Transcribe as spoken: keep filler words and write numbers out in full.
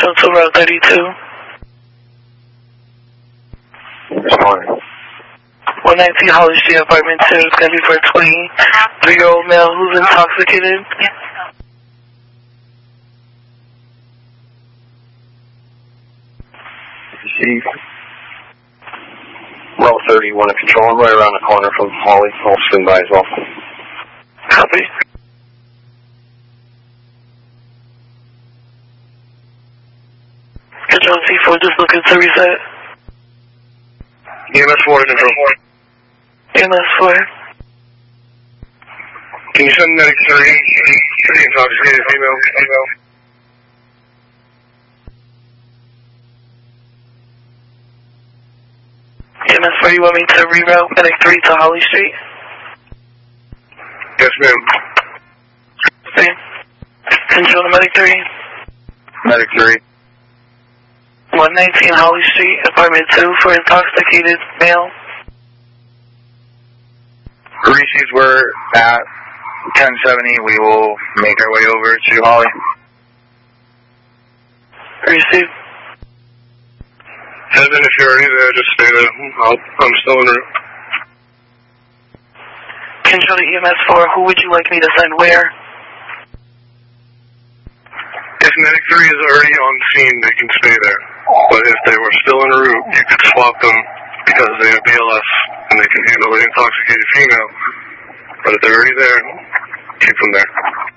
Schedule to Route thirty-two. one nineteen Holly Street, apartment two. It's going to be for a twenty-three-year-old male who's intoxicated. Chief. Route thirty-one to control. I'm right around the corner from Holly. I'll swing by as well. Copy. Control T four, just looking to reset. E M S four to control. E M S four. Can you send medic three? three intoxicated female. female. E M S four, you want me to reroute medic three to Holly Street? Yes, ma'am. Okay. Control to medic three. Medic three. one nineteen Holly Street, apartment two for intoxicated male. Reese's, we're at ten seventy. We will make our way over to Holly. Receive. Heaven, if you're already there, just stay there. I'll, I'm still en route. Control to E M S four, who would you like me to send where? If medic three is already on scene, they can stay there. But if they were still en route, you could swap them because they have B L S and they can handle the intoxicated female. But if they're already there, keep them there.